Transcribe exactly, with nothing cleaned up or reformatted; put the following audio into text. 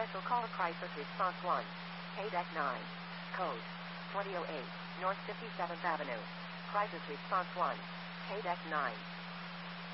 Special call crisis response one. K-Deck nine. Code twenty oh eight, North fifty-seventh Avenue. Crisis response one. K-Deck nine.